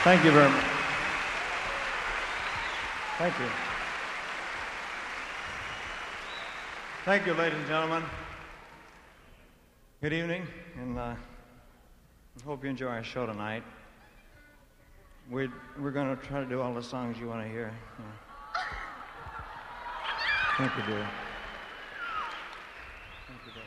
Thank you very much. Thank you. Thank you, ladies and gentlemen. Good evening, and I hope you enjoy our show tonight. We're going to try to do all the songs you want to hear. Thank you, dear. Thank you, dear.